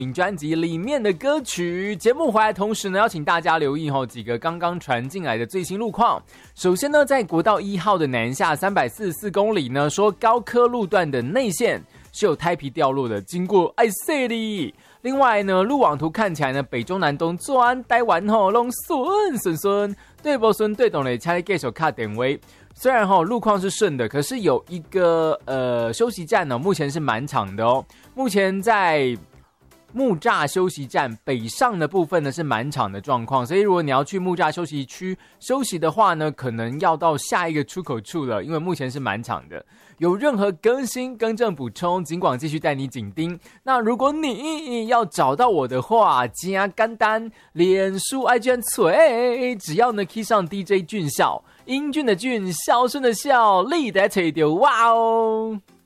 专辑里面的歌曲。节目回来同时呢，要请大家留意几个刚刚传进来的最新路况。首先呢，在国道1号的南下344公里呢，说高科路段的内线是有胎皮掉落的，经过爱塞里。另外呢，路网图看起来呢，北中南东转台湾拢顺，对不顺对懂嘞，请你继续看点位。虽然路况是顺的，可是有一个休息站呢，目前是蛮长的哦。目前在木栅休息站北上的部分呢是满场的状况，所以如果你要去木栅休息区休息的话呢，可能要到下一个出口处了，因为目前是满场的。有任何更新更正补充，尽管继续带你紧盯。那如果你要找到我的话，真简单，脸书 IG 吹，只要呢 key 上 DJ 俊孝，英俊的俊，孝顺的孝，你得找到哇哦。